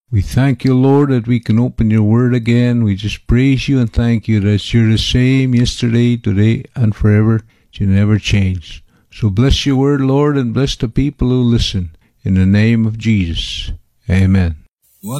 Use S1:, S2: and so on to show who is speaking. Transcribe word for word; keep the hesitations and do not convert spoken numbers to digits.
S1: We thank you, Lord, that we can open your word again. We just praise you and thank you that you're the same yesterday, today, and forever. You never change. So bless your word, Lord, and bless the people who listen. In the name of Jesus. Amen.